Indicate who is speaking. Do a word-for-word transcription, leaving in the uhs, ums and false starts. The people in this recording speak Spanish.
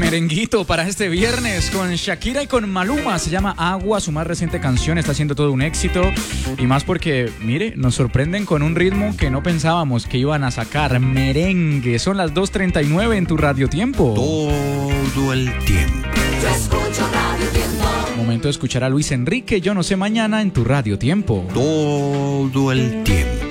Speaker 1: merenguito para este viernes con Shakira y con Maluma. Se llama Agua, su más reciente canción. Está siendo todo un éxito. Y más porque, mire, nos sorprenden con un ritmo que no pensábamos que iban a sacar. Merengue. Son las dos treinta y nueve en tu Radio Tiempo.
Speaker 2: Todo el tiempo.
Speaker 3: Yo escucho Radio Tiempo.
Speaker 1: Momento de escuchar a Luis Enrique, Yo no sé mañana en tu Radio Tiempo.
Speaker 2: Todo el tiempo.